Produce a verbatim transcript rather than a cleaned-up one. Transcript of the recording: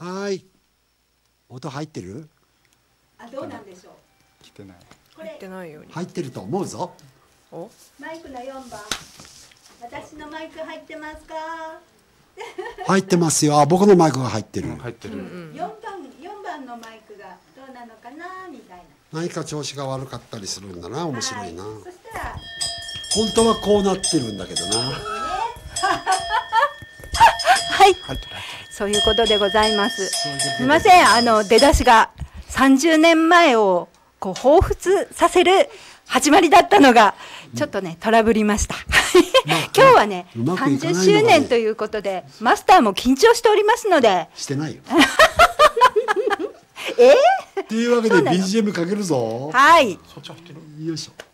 はい。音入ってる？ あ、どうなんでしょう。 来てない。 これ入ってないように。 入ってると思うぞ。 お、 マイクのよんばん。私のマイク入ってますか？ 入ってますよ。あ、僕のマイクが入ってる。 うん、入ってる。 うんうん。 よんばん、よんばんのマイクがどうなのかなみたいな。 何か調子が悪かったりするんだな。面白いな。 はそしたら本当はこうなってるんだけどな。 はい。 入ってる。入ってる。 そういうことでございます。 そういうことですみません、あの出だしがさんじゅうねんまえをこう彷彿させる始まりだったのがちょっとね、トラブりました。今日はね、 うまくいかないのがねさんじゅっしゅうねんということでマスターも緊張しておりますので、 してないよ。 えー、 というわけでそうなのビージーエム かけるぞ。 はい。 そっち入ってる。 よいしょ。